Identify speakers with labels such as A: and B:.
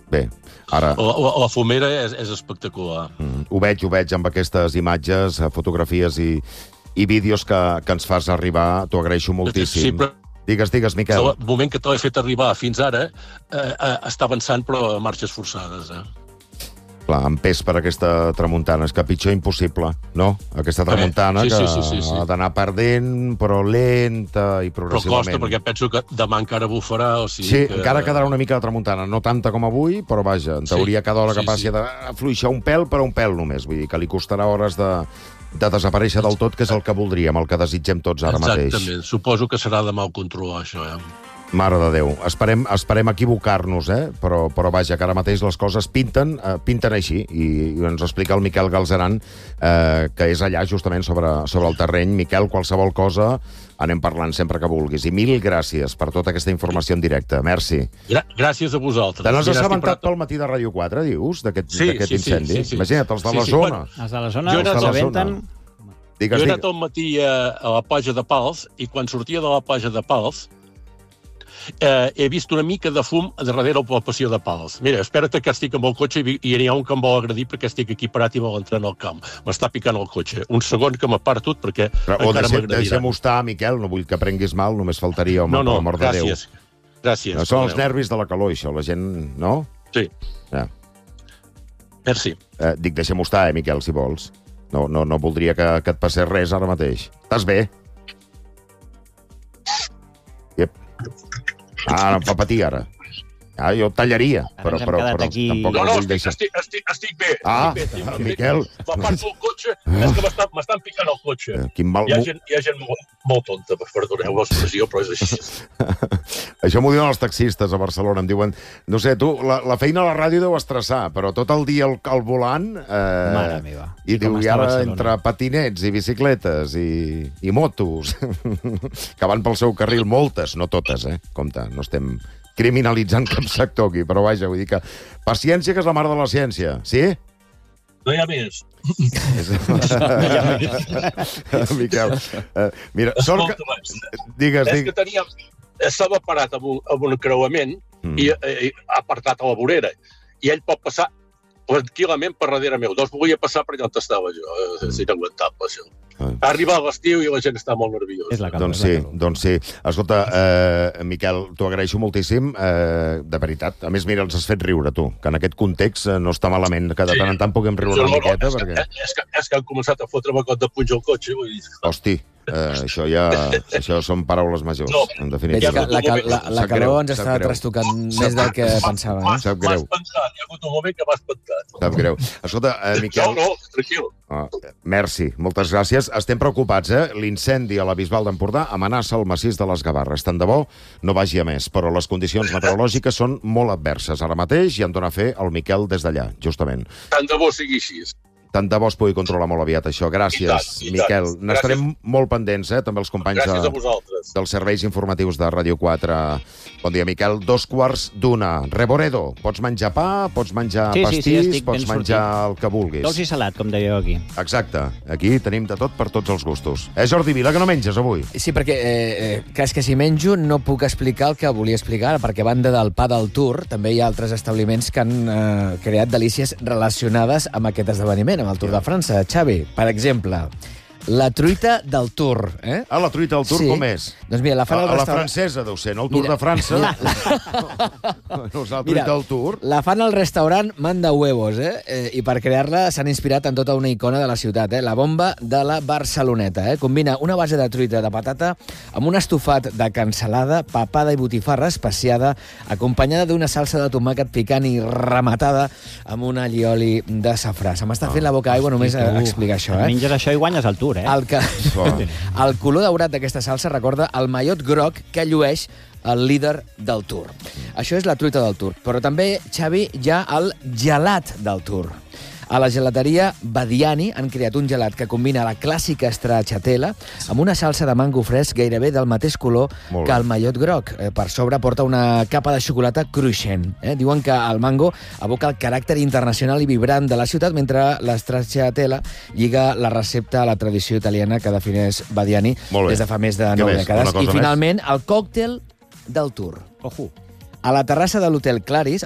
A: Bé, ara...
B: La fumera és espectacular.
A: Ho veig amb aquestes imatges, fotografies i vídeos que ens fas arribar. T'ho agraeixo moltíssim.
B: Sí, però...
A: Digues, Miquel.
B: El moment que t'ho he fet arribar fins ara està avançant, però a marxes forçades,
A: Clar, amb pes per aquesta tramuntana. És que pitjor impossible, no? Aquesta tramuntana que ha d'anar perdent, però lenta i progressivament.
B: Però costa, perquè penso que demà encara bufarà. O sigui
A: sí, encara quedarà una mica de tramuntana. No tanta com avui, però vaja, en teoria cada hora que passi ha d'afluixar un pèl, però un pèl només. Vull dir que li costarà hores de desaparèixer del tot, que és el que voldríem, el que desitgem tots ara mateix.
B: Exactament. Suposo que serà de mal controlar, això,
A: Mare de Déu. Esperem equivocar-nos, però vaja, que ara mateix les coses pinten així, i ens explica el Miquel Galzeran, que és allà justament sobre el terreny. Miquel, qualsevol cosa anem parlant sempre que vulguis. I mil gràcies per tota aquesta informació en directe. Merci.
B: Gràcies a vosaltres.
A: Te n'has assabentat pel matí de Ràdio 4, dius, d'aquest incendi?
B: Sí.
A: Imagina't, els de la zona.
C: Els de la zona s'assabenten...
B: Jo he anat al matí a la platja de Pals, i quan sortia de la platja de Pals he vist una mica de fum darrere la passió de Pals. Mira, espera't que estic amb el cotxe i hi ha un que em vol agredir perquè estic aquí parat i vol entrar en el camp. M'està picant el cotxe. Un segon que m'apara tot perquè encara m'agradiran.
A: Deixem-ho estar, Miquel, no vull que prenguis mal, només faltaria, home, per l'amor de Déu.
B: Gràcies.
A: No, són els nervis de la calor, això, la gent, no?
B: Sí. Merci.
A: Dic, deixem-ho estar, Miquel, si vols. No voldria que et passés res ara mateix. Estàs bé? Em fa patir, ara. Jo tallaria, però tampoc
B: no, estic bé.
A: Miquel.
B: M'aparto el cotxe, és que m'estan picant el cotxe. Hi ha gent molt tonta, perdoneu l'expressió, però és així.
A: Això m'ho diuen els taxistes a Barcelona, em diuen, no sé, tu, la feina a la ràdio deu estressar, però tot el dia al volant...
C: Mare meva.
A: I diu, i ara entre patinets i bicicletes i motos, que van pel seu carril, moltes, no totes, compte, no estem criminalitzant cap sector aquí, però vaja, vull dir que paciència, que és la mare de la ciència, sí?
B: No hi ha més.
A: Miquel, mira, sort que... Digues.
B: És que estava parat amb un creuament i apartat a la vorera, i ell pot passar tranquil·lament per darrere meu. Doncs volia passar per allà on estava jo. És inaguantable, això. Ha arribat l'estiu i la gent està molt nerviosa.
A: Doncs sí. Escolta, Miquel, t'ho agraeixo moltíssim, de veritat. A més, mira, ens has fet riure, tu, que en aquest context no està malament, que de tant en tant puguem riure una miqueta, perquè...
B: És que han començat a fotre-me got de punx al cotxe, vull dir...
A: Hosti, això són paraules majors, en definitiva.
C: La calor ens està trastocant més del que pensava.
A: Sap greu.
B: Hi ha hagut un moment que m'has espantat.
A: Sap greu. Escolta, Miquel...
B: No, tranquil.
A: Merci, moltes gràcies. Estem preocupats, L'incendi a la Bisbal d'Empordà amenaça el massís de les Gavarres. Tant de bo no vagi a més, però les condicions meteorològiques són molt adverses ara mateix i en dona fe el Miquel des d'allà, justament.
B: Tant de bo sigui així.
A: Tant de bo es pugui controlar molt aviat, això. Gràcies, Miquel. N'estarem molt pendents, també els companys dels serveis informatius de Ràdio 4. Bon dia, Miquel. 2:15. Reboredo. Pots menjar pa, pots menjar pastís, pots menjar el que vulguis.
C: Dolç i salat, com dèieu aquí.
A: Exacte. Aquí tenim de tot per tots els gustos. Jordi Vila, que no menges avui?
D: Sí, perquè és que si menjo no puc explicar el que volia explicar, perquè a banda del pa del Tour, també hi ha altres establiments que han creat delícies relacionades amb aquest esdeveniment, amb el Tour de França. Xavi, per exemple, la truita del Tour.
A: La truita del Tour com és?
D: Doncs mira, la fan al restaurant...
A: La francesa, deu ser, no? El Tour de França. No és la truita del Tour.
D: La fan al restaurant Manda Huevos, i per crear-la s'han inspirat en tota una icona de la ciutat, la bomba de la Barceloneta. Combina una base de truita de patata amb un estofat de cansalada, papada i botifarra especiada, acompanyada d'una salsa de tomàquet picant i rematada amb un allioli de safrà. Se m'està fent la boca aigua només a explicar això.
C: Menges això i guanyes el Tour,
D: El color daurat d'aquesta salsa recorda el mallot groc que llueix el líder del Tour. Això és la truita del Tour. Però també, Xavi, hi ha el gelat del Tour. A la gelateria Badiani han creat un gelat que combina la clàssica stracciatella amb una salsa de mango fresc gairebé del mateix color que el mallot groc. Per sobre porta una capa de xocolata cruixent. Diuen que el mango evoca el caràcter internacional i vibrant de la ciutat, mentre la stracciatella lliga la recepta a la tradició italiana que defineix Badiani des de fa més de 9 dècades. I finalment, el còctel del Tour.
C: Ojo.
D: A la terrassa de l'Hotel Claris,